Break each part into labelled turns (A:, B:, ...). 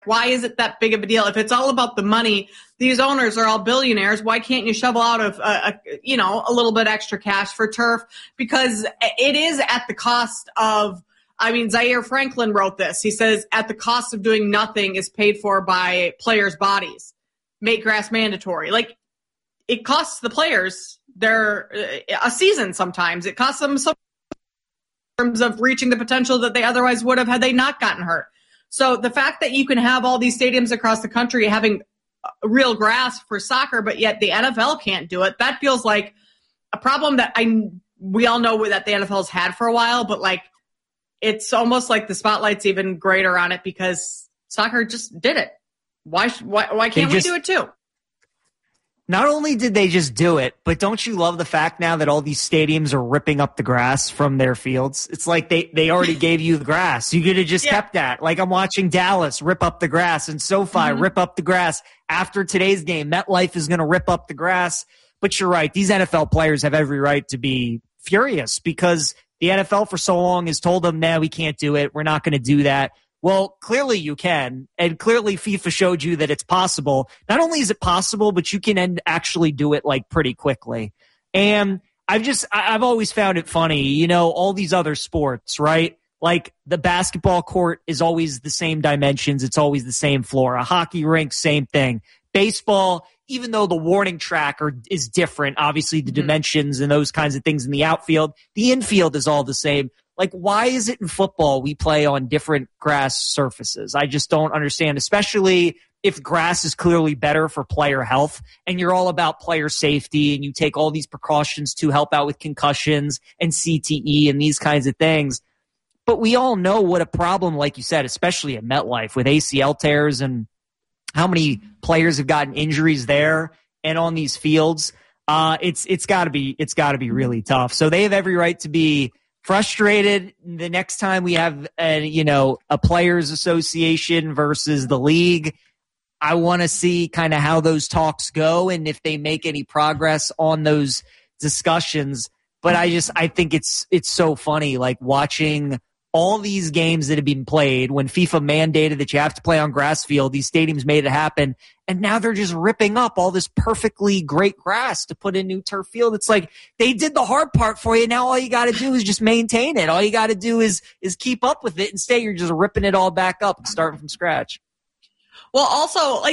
A: Why is it that big of a deal? If it's all about the money, these owners are all billionaires. Why can't you shovel out a little bit extra cash for turf? Because it is at the cost of, Zaire Franklin wrote this. He says, at the cost of doing nothing is paid for by players' bodies. Make grass mandatory. Like, it costs the players a season sometimes. It costs them some in terms of reaching the potential that they otherwise would have had they not gotten hurt. So the fact that you can have all these stadiums across the country having real grass for soccer, but yet the NFL can't do it, that feels like a problem that we all know that the NFL's had for a while, but like it's almost like the spotlight's even greater on it because soccer just did it. Why can't we do it too?
B: Not only did they just do it, but don't you love the fact now that all these stadiums are ripping up the grass from their fields? It's like they already gave you the grass. You could have just kept that. Like I'm watching Dallas rip up the grass and SoFi rip up the grass. After today's game, MetLife is going to rip up the grass. But you're right. These NFL players have every right to be furious because the NFL for so long has told them, we can't do it. We're not going to do that. Well, clearly you can, and clearly FIFA showed you that it's possible. Not only is it possible, but you can actually do it like pretty quickly. And I've always found it funny, all these other sports, right? Like the basketball court is always the same dimensions. It's always the same floor. A hockey rink, same thing. Baseball, even though the warning track is different, obviously the dimensions and those kinds of things in the outfield, the infield is all the same. Like, why is it in football we play on different grass surfaces? I just don't understand, especially if grass is clearly better for player health and you're all about player safety and you take all these precautions to help out with concussions and CTE and these kinds of things. But we all know what a problem, like you said, especially at MetLife with ACL tears and how many players have gotten injuries there and on these fields. It's got to be really tough. So they have every right to be frustrated the next time we have a players association versus the league. I want to see kind of how those talks go and if they make any progress on those discussions. But I think it's so funny, like watching all these games that have been played when FIFA mandated that you have to play on grass field. These stadiums made it happen. And now they're just ripping up all this perfectly great grass to put in new turf field. It's like they did the hard part for you. Now all you got to do is just maintain it. All you got to do is keep up with it. Instead, you're just ripping it all back up and starting from scratch.
A: Well, also,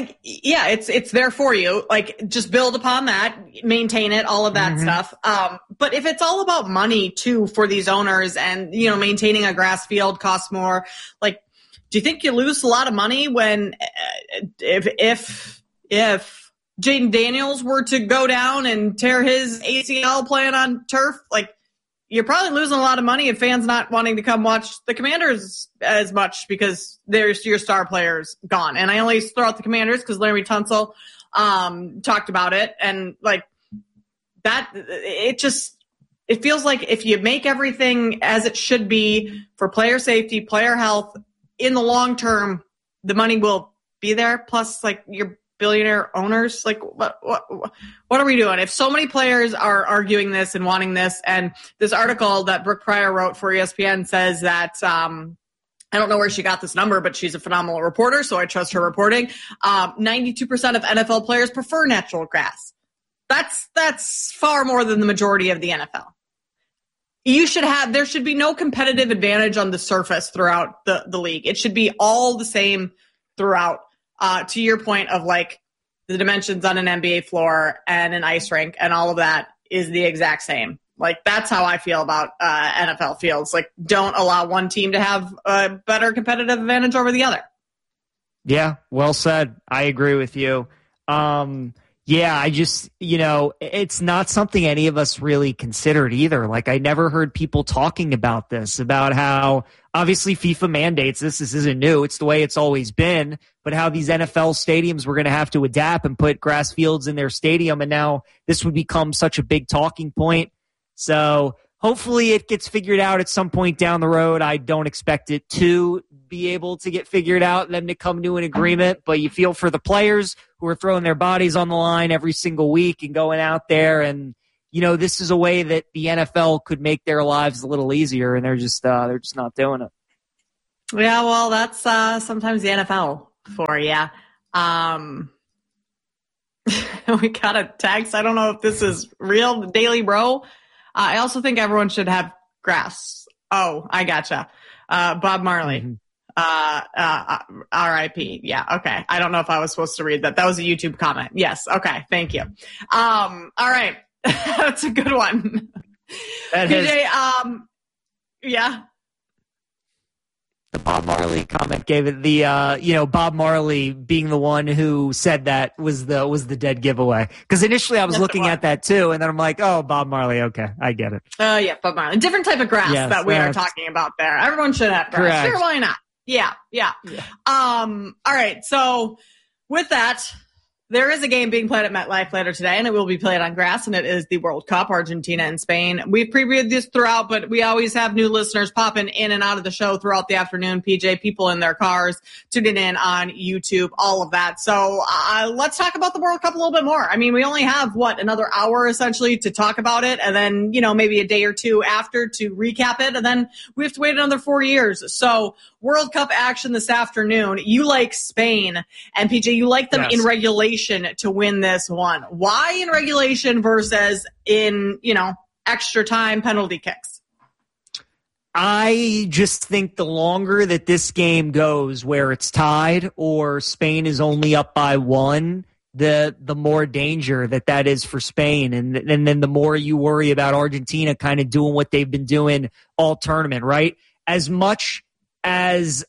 A: it's there for you. Like, just build upon that, maintain it, all of that stuff. But if it's all about money, too, for these owners and, maintaining a grass field costs more, like, do you think you lose a lot of money when if Jaden Daniels were to go down and tear his ACL playing on turf? Like, you're probably losing a lot of money if fans not wanting to come watch the Commanders as much because there's your star players gone. And I only throw out the Commanders because Laremy Tunsil talked about it. And like that, it feels like if you make everything as it should be for player safety, player health, in the long term, the money will be there. Plus, like, your billionaire owners, like what are we doing? If so many players are arguing this and wanting this, and this article that Brooke Pryor wrote for ESPN says that I don't know where she got this number, but she's a phenomenal reporter, so I trust her reporting. 92% of NFL players prefer natural grass. That's far more than the majority of the NFL. There should be no competitive advantage on the surface throughout the league. It should be all the same throughout. To your point of like the dimensions on an NBA floor and an ice rink and all of that is the exact same. Like, that's how I feel about NFL fields. Like, don't allow one team to have a better competitive advantage over the other.
B: Yeah, well said. I agree with you. I just, it's not something any of us really considered either. Like, I never heard people talking about this, about how obviously FIFA mandates this. This isn't new. It's the way it's always been. But how these NFL stadiums were going to have to adapt and put grass fields in their stadium. And now this would become such a big talking point. So hopefully it gets figured out at some point down the road. I don't expect it to be able to get figured out and them to come to an agreement. But you feel for the players who are throwing their bodies on the line every single week and going out there. And, this is a way that the NFL could make their lives a little easier. And they're just not doing it.
A: Yeah, well, that's sometimes the NFL. for you. We got a text. I don't know if this is real. Daily Bro. I also think everyone should have grass. Oh, I gotcha. Bob Marley. R.I.P. Yeah. Okay. I don't know if I was supposed to read that. That was a YouTube comment. Yes. Okay. Thank you. All right. That's a good one. PJ, yeah.
B: The Bob Marley comment gave it the Bob Marley being the one who said that was the dead giveaway. Because initially I was looking at that too, and then I'm like, oh, Bob Marley, okay, I get it.
A: Yeah, Bob Marley, different type of grass that we are talking about there. Everyone should have grass.
B: Correct.
A: Sure, why not? Yeah. All right. So with that, there is a game being played at MetLife later today, and it will be played on grass, and it is the World Cup, Argentina and Spain. We've previewed this throughout, but we always have new listeners popping in and out of the show throughout the afternoon. PJ, people in their cars, tuning in on YouTube, all of that. So let's talk about the World Cup a little bit more. I mean, we only have, another hour essentially to talk about it, and then, maybe a day or two after to recap it, and then we have to wait another 4 years. So World Cup action this afternoon. You like Spain, and PJ, you like them in regulation to win this one. Why in regulation versus in, extra time penalty kicks?
B: I just think the longer that this game goes where it's tied or Spain is only up by one, the more danger that is for Spain. And then the more you worry about Argentina kind of doing what they've been doing all tournament, right? As much as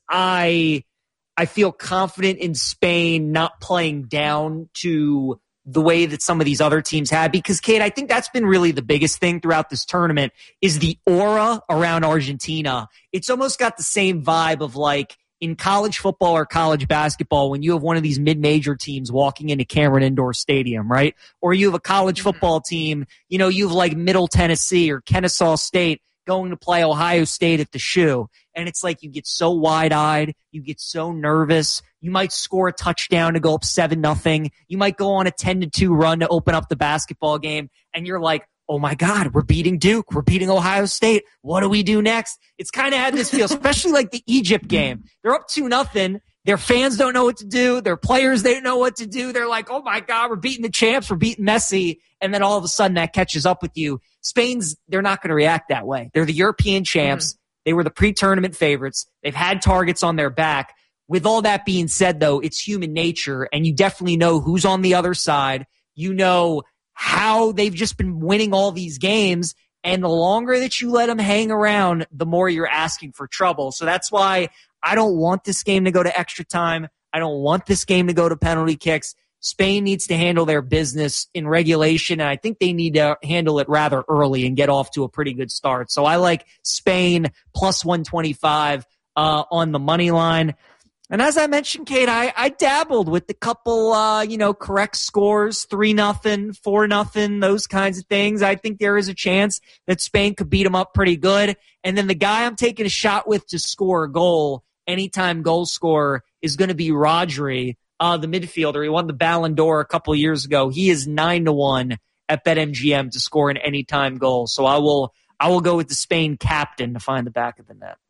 B: I feel confident in Spain not playing down to the way that some of these other teams have, because, Kate, I think that's been really the biggest thing throughout this tournament is the aura around Argentina. It's almost got the same vibe of like in college football or college basketball when you have one of these mid-major teams walking into Cameron Indoor Stadium, right? Or you have a college football team, you have like Middle Tennessee or Kennesaw State going to play Ohio State at the Shoe. And it's like you get so wide-eyed, you get so nervous. You might score a touchdown to go up 7-0. You might go on a 10-2 run to open up the basketball game, and you're like, oh my God, we're beating Duke. We're beating Ohio State. What do we do next? It's kind of had this feel, especially like the Egypt game. They're up 2-0. Their fans don't know what to do. Their players, they don't know what to do. They're like, oh my God, we're beating the champs. We're beating Messi. And then all of a sudden that catches up with you. They're not going to react that way. They're the European champs. They were the pre-tournament favorites. They've had targets on their back. With all that being said, though, it's human nature, and you definitely know who's on the other side. You know how they've just been winning all these games, and the longer that you let them hang around, the more you're asking for trouble. So that's why I don't want this game to go to extra time. I don't want this game to go to penalty kicks. Spain needs to handle their business in regulation, and I think they need to handle it rather early and get off to a pretty good start. So I like Spain plus 125 on the money line. And as I mentioned, Kate, I dabbled with the couple, correct scores, 3-0, 4-0, those kinds of things. I think there is a chance that Spain could beat them up pretty good. And then the guy I'm taking a shot with to score a goal, anytime goal scorer, is going to be Rodri. The midfielder. He won the Ballon d'Or a couple of years ago. He is 9-1 at BetMGM to score an anytime goal. So I will go with the Spain captain to find the back of the net.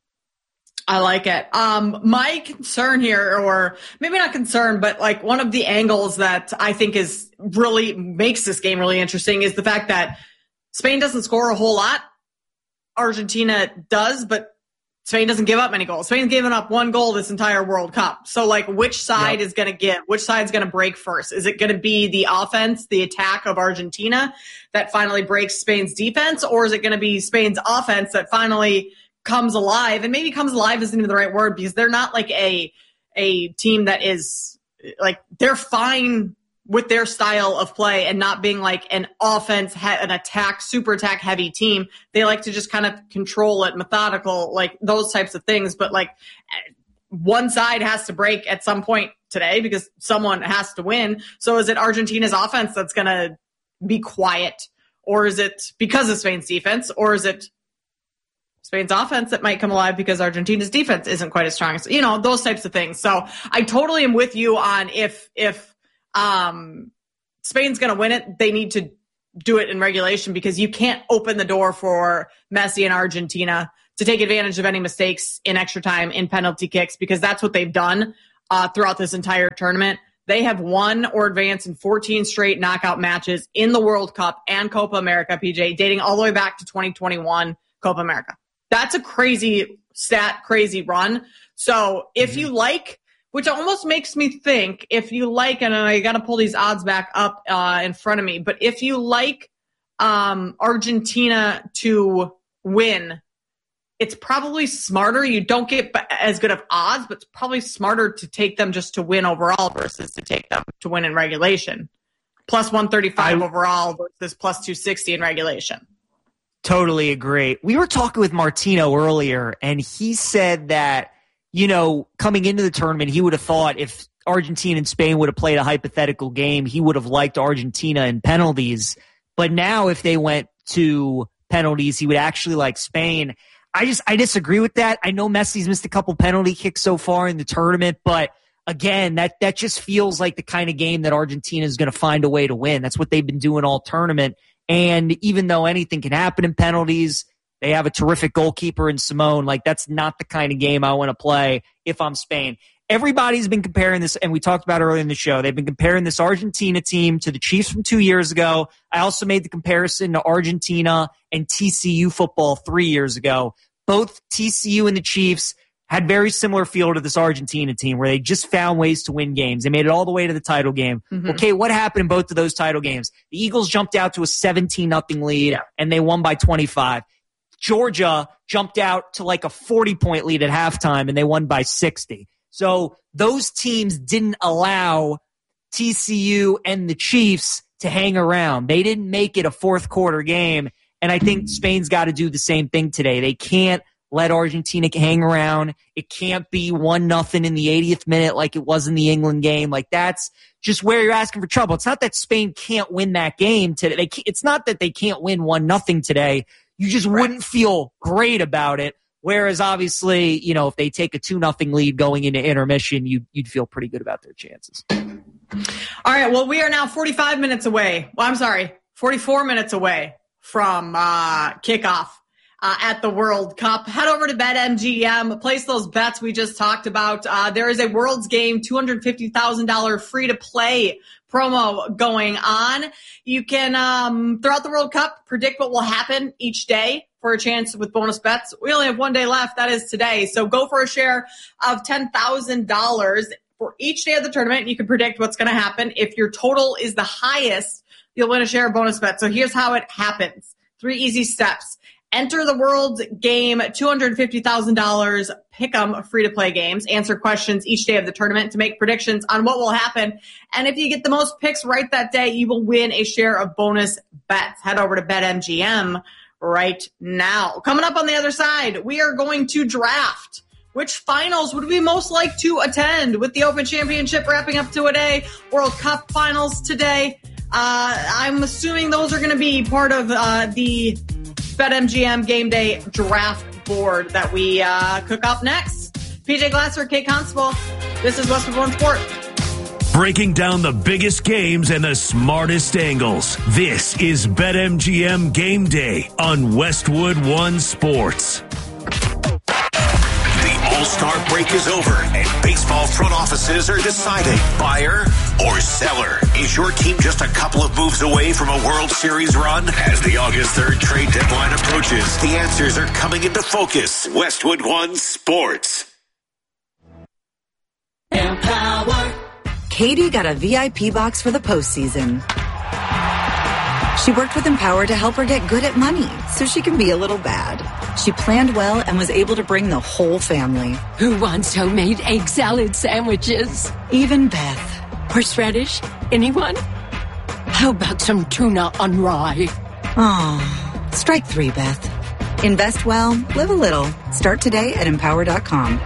A: I like it. My concern here, or maybe not concern, but like one of the angles that I think is really makes this game really interesting is the fact that Spain doesn't score a whole lot. Argentina does, but Spain doesn't give up many goals. Spain's given up one goal this entire World Cup. So, like, which side is going to give? Which side's going to break first? Is it going to be the offense, the attack of Argentina that finally breaks Spain's defense? Or is it going to be Spain's offense that finally comes alive? And maybe comes alive isn't even the right word because they're not like a team that is like, they're fine with their style of play and not being like an offense, an attack, super attack heavy team. They like to just kind of control it, methodical, like those types of things. But like one side has to break at some point today because someone has to win. So is it Argentina's offense that's going to be quiet, or is it because of Spain's defense, or is it Spain's offense that might come alive because Argentina's defense isn't quite as strong as, those types of things. So I totally am with you on if Spain's going to win it, they need to do it in regulation because you can't open the door for Messi and Argentina to take advantage of any mistakes in extra time, in penalty kicks, because that's what they've done throughout this entire tournament. They have won or advanced in 14 straight knockout matches in the World Cup and Copa America, PJ, dating all the way back to 2021 Copa America. That's a crazy stat, crazy run. So if you like, which almost makes me think, if you like, and I got to pull these odds back up in front of me, but if you like Argentina to win, it's probably smarter. You don't get as good of odds, but it's probably smarter to take them just to win overall versus to take them to win in regulation. Plus 135 overall versus plus 260 in regulation.
B: Totally agree. We were talking with Martino earlier, and he said that, you know, coming into the tournament, he would have thought if Argentina and Spain would have played a hypothetical game, he would have liked Argentina in penalties. But now if they went to penalties, he would actually like Spain. I disagree with that. I know Messi's missed a couple penalty kicks so far in the tournament, but again, that just feels like the kind of game that Argentina is going to find a way to win. That's what they've been doing all tournament. And even though anything can happen in penalties, they have a terrific goalkeeper in Simone. Like, that's not the kind of game I want to play if I'm Spain. Everybody's been comparing this, and we talked about earlier in the show, they've been comparing this Argentina team to the Chiefs from 2 years ago. I also made the comparison to Argentina and TCU football 3 years ago. Both TCU and the Chiefs had very similar feel to this Argentina team where they just found ways to win games. They made it all the way to the title game. Mm-hmm. Okay, what happened in both of those title games? The Eagles jumped out to a 17-0 lead, and they won by 25. Georgia jumped out to like a 40-point lead at halftime, and they won by 60. So those teams didn't allow TCU and the Chiefs to hang around. They didn't make it a fourth quarter game, and I think Spain's got to do the same thing today. They can't let Argentina hang around. It can't be 1-0 in the 80th minute like it was in the England game. Like, that's just where you're asking for trouble. It's not that Spain can't win that game today. It's not that they can't win 1-0 today. You just wouldn't feel great about it. Whereas, obviously, you know, if they take a 2-0 lead going into intermission, you'd feel pretty good about their chances.
A: All right, well, we are now 45 minutes away. Well, I'm sorry, 44 minutes away from kickoff at the World Cup. Head over to BetMGM, place those bets we just talked about. There is a World's Game $250,000 free-to-play promo going on. You can, throughout the World Cup, predict what will happen each day for a chance with bonus bets. We only have 1 day left. That is today. So go for a share of $10,000 for each day of the tournament. You can predict what's going to happen. If your total is the highest, you'll win a share of bonus bets. So here's how it happens. 3 easy steps. Enter the World Game $250,000 pick'em free-to-play games. Answer questions each day of the tournament to make predictions on what will happen. And if you get the most picks right that day, you will win a share of bonus bets. Head over to BetMGM right now. Coming up on the other side, we are going to draft. Which finals would we most like to attend with the Open Championship wrapping up today, World Cup finals today? I'm assuming those are going to be part of the BetMGM Game Day draft board that we cook up next. PJ Glasser, Kate Constable. This is Westwood One Sport.
C: Breaking down the biggest games and the smartest angles. This is BetMGM Game Day on Westwood One Sports. The All-Star break is over and baseball front offices are deciding buyer or seller. Is your team just a couple of moves away from a World Series run? As the August 3rd trade deadline approaches, the answers are coming into focus. Westwood One Sports.
D: Empower. Katie got a VIP box for the postseason. She worked with Empower to help her get good at money so she can be a little bad. She planned well and was able to bring the whole family.
E: Who wants homemade egg salad sandwiches?
D: Even Beth.
E: Horseradish? Anyone? How about some tuna on rye?
D: Oh, strike 3, Beth. Invest well, live a little. Start today at Empower.com.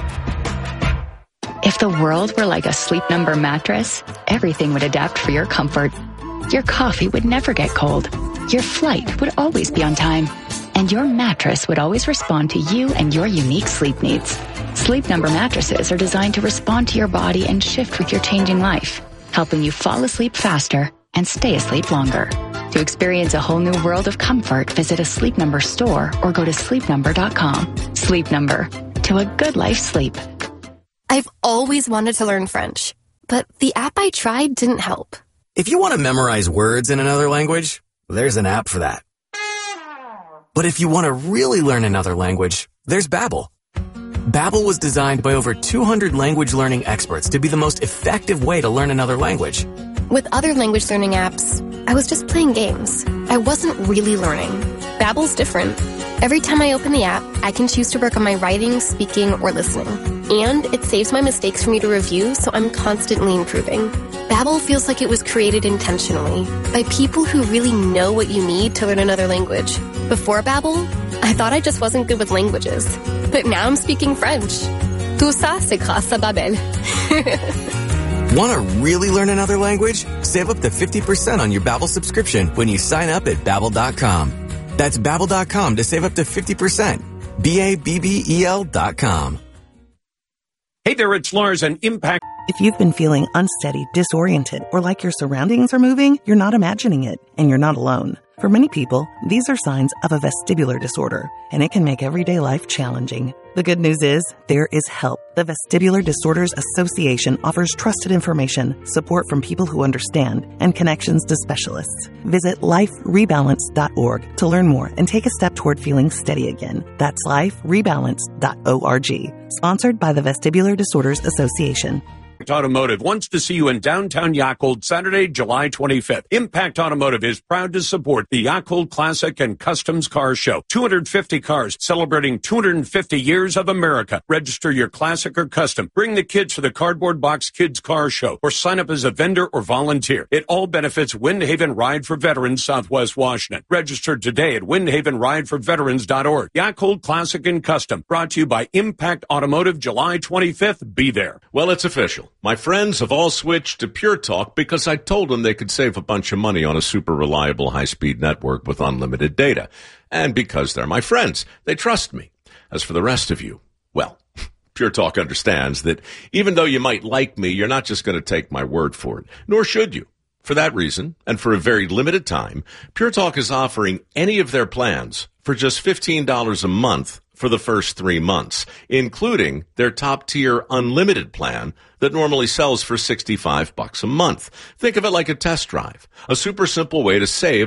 F: If the world were like a Sleep Number mattress, everything would adapt for your comfort. Your coffee would never get cold. Your flight would always be on time. And your mattress would always respond to you and your unique sleep needs. Sleep Number mattresses are designed to respond to your body and shift with your changing life, helping you fall asleep faster and stay asleep longer. To experience a whole new world of comfort, visit a Sleep Number store or go to sleepnumber.com. Sleep Number. To a good life sleep.
G: I've always wanted to learn French, but the app I tried didn't help.
H: If you want to memorize words in another language, there's an app for that. But if you want to really learn another language, there's Babbel. Babbel was designed by over 200 language learning experts to be the most effective way to learn another language.
G: With other language learning apps, I was just playing games. I wasn't really learning. Babbel's different. Every time I open the app, I can choose to work on my writing, speaking, or listening. And it saves my mistakes for me to review, so I'm constantly improving. Babbel feels like it was created intentionally by people who really know what you need to learn another language. Before Babbel, I thought I just wasn't good with languages. But now I'm speaking French. Tout ça, c'est grâce à Babbel.
H: Want to really learn another language? Save up to 50% on your Babbel subscription when you sign up at Babbel.com. That's Babbel.com to save up to 50%. Babbel.com.
I: Hey there, it's Lars and Impact.
J: If you've been feeling unsteady, disoriented, or like your surroundings are moving, you're not imagining it, and you're not alone. For many people, these are signs of a vestibular disorder, and it can make everyday life challenging. The good news is, there is help. The Vestibular Disorders Association offers trusted information, support from people who understand, and connections to specialists. Visit liferebalance.org to learn more and take a step toward feeling steady again. That's liferebalance.org. Sponsored by the Vestibular Disorders Association.
I: Automotive wants to see you in downtown Yakult Saturday, July 25th. Impact Automotive is proud to support the Yakult Classic and Customs Car Show. 250 cars celebrating 250 years of America. Register your classic or custom. Bring the kids to the Cardboard Box Kids Car Show or sign up as a vendor or volunteer. It all benefits Windhaven Ride for Veterans, Southwest Washington. Register today at windhavenrideforveterans.org. Yakult Classic and Custom, brought to you by Impact Automotive, July 25th. Be there.
K: Well, it's official. My friends have all switched to Pure Talk because I told them they could save a bunch of money on a super reliable high-speed network with unlimited data. And because they're my friends, they trust me. As for the rest of you, well, Pure Talk understands that even though you might like me, you're not just going to take my word for it, nor should you. For that reason, and for a very limited time, Pure Talk is offering any of their plans for just $15 a month for the first 3 months, including their top-tier unlimited plan that normally sells for $65 a month. Think of it like a test drive, a super simple way to save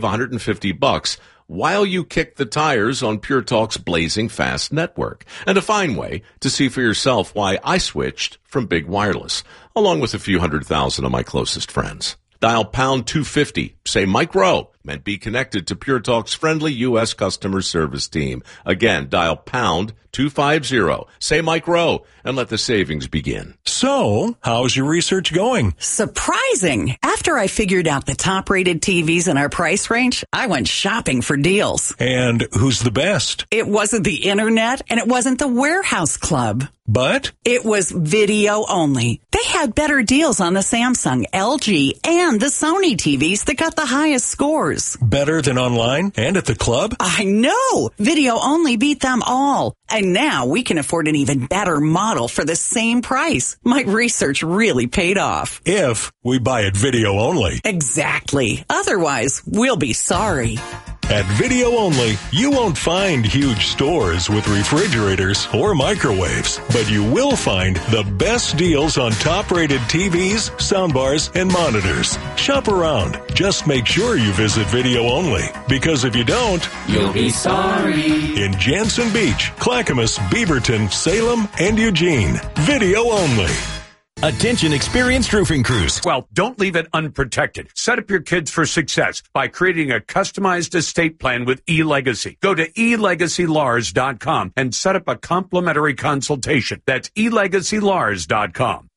K: $150 while you kick the tires on Pure Talk's blazing fast network, and a fine way to see for yourself why I switched from Big Wireless, along with a few 100,000 of my closest friends. Dial pound 250, say Mike Rowe, and be connected to Pure Talk's friendly U.S. customer service team. Again, dial pound 250, say Mike Rowe, and let the savings begin.
L: So, how's your research going?
M: Surprising. After I figured out the top-rated TVs in our price range, I went shopping for deals.
L: And who's the best?
M: It wasn't the internet, and it wasn't the warehouse club.
L: But?
M: It was video only. They had better deals on the Samsung, LG, and the Sony TVs that got the highest scores.
L: Better than online and at the club?
M: I know! Video only beat them all. And now we can afford an even better model for the same price. My research really paid off.
L: If we buy it video only.
M: Exactly. Otherwise, we'll be sorry.
L: At Video Only, you won't find huge stores with refrigerators or microwaves, but you will find the best deals on top-rated TVs, soundbars, and monitors. Shop around. Just make sure you visit Video Only, because if you don't,
N: you'll be sorry.
L: In Jansen Beach, Clackamas, Beaverton, Salem, and Eugene. Video Only.
O: Attention experienced roofing crews.
I: Well, don't leave it unprotected. Set up your kids for success by creating a customized estate plan with eLegacy. Go to elegacylars.com and set up a complimentary consultation. That's elegacylars.com.